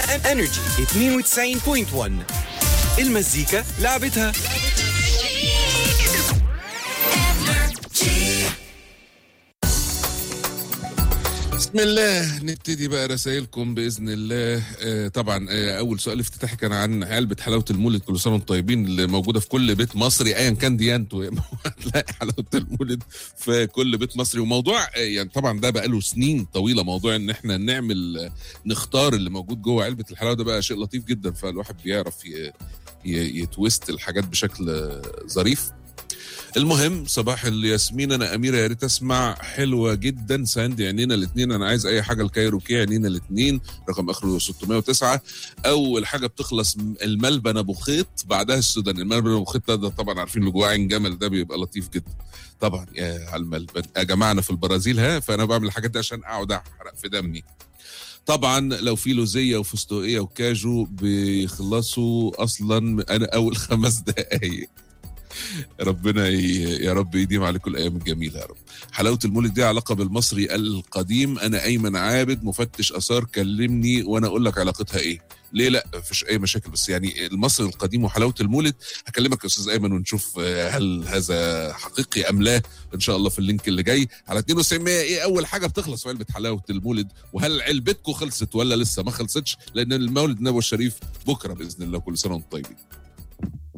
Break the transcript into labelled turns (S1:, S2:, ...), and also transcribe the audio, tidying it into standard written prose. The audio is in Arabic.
S1: انرجي 92.1 المزيكا لعبتها.
S2: بسم الله نبتدي بقى رسائلكم باذن الله. طبعا اول سؤال افتتاحي كان عن علبه حلاوه المولد، كل سنه وانتم طيبين، اللي موجوده في كل بيت مصري ايا كان ديانته. هتلاقي حلاوه المولد في كل بيت مصري. وموضوع يعني طبعا ده بقى له سنين طويله، موضوع ان احنا نختار اللي موجود جوه علبه الحلاوه ده بقى شيء لطيف جدا، فالواحد بيعرف يتويست الحاجات بشكل ظريف. المهم صباح الياسمين، انا اميره، يا ريت اسمع حلوه جدا ساندي عينينا الاثنين. انا عايز اي حاجه الكايروكي عينينا الاثنين رقم اخره 609. اول حاجه بتخلص الملبن ابو خيط، بعدها السودان. الملبن ابو خيط ده طبعا عارفين اللي جواه عين جمل، ده بيبقى لطيف جدا طبعا. يا على الملبن يا جماعه، انا في البرازيل فانا بعمل الحاجات دي عشان اقعد احرق في دمي. طبعا لو في لوزيه وفستقيه وكاجو بيخلصوا اصلا انا اول 5 دقايق. ربنا يا رب يديم عليكم الايام الجميله يا رب. حلاوه المولد دي علاقه بالمصري القديم. انا ايمن عابد مفتش اثار، كلمني وانا اقول لك علاقتها ايه. ليه لا، مفيش اي مشاكل، بس يعني المصري القديم وحلاوه المولد هكلمك يا استاذ ايمن ونشوف هل هذا حقيقي ام لا ان شاء الله في اللينك اللي جاي على 92. ايه اول حاجه بتخلص في علبه حلاوه المولد، وهل علبتكم خلصت ولا لسه ما خلصتش؟ لان المولد النبوي الشريف بكره باذن الله. كل سنه وانتم طيبين.